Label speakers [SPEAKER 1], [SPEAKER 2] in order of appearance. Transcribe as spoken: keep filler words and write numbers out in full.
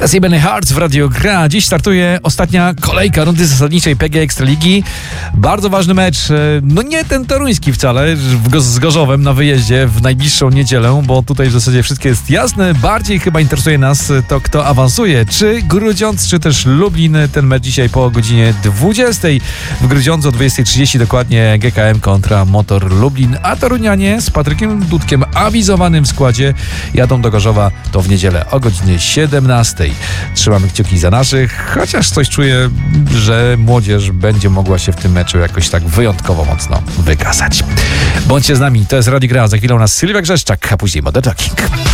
[SPEAKER 1] Stacje Benny Hearts w Radio Gra. Dziś startuje ostatnia kolejka rundy zasadniczej P G A Ekstraligi. Bardzo ważny mecz, no nie ten toruński wcale, w, z Gorzowem na wyjeździe w najbliższą niedzielę, bo tutaj w zasadzie wszystko jest jasne. Bardziej chyba interesuje nas to, kto awansuje. Czy Grudziądz, czy też Lublin. Ten mecz dzisiaj po godzinie dwudziestej. W Grudziądzu o dwudziestej trzydzieści dokładnie G K M kontra Motor Lublin, a Torunianie z Patrykiem Dudkiem awizowanym w składzie jadą do Gorzowa to w niedzielę o godzinie siedemnastej. Trzymamy kciuki za naszych, chociaż coś czuję, że młodzież będzie mogła się w tym meczu jakoś tak wyjątkowo mocno wykazać. Bądźcie z nami, to jest Radio Gra, za chwilę u nas Sylwia Grzeszczak, a później Modern Talking.